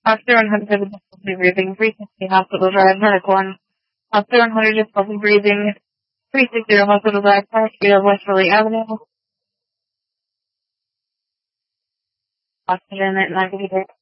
Officer 100 with difficulty breathing, 360 Hospital Drive, Medic 1. Officer 100 difficulty breathing, 360 Hospital Drive, Park Street of West Philly Avenue. Oxygen at 90 degrees.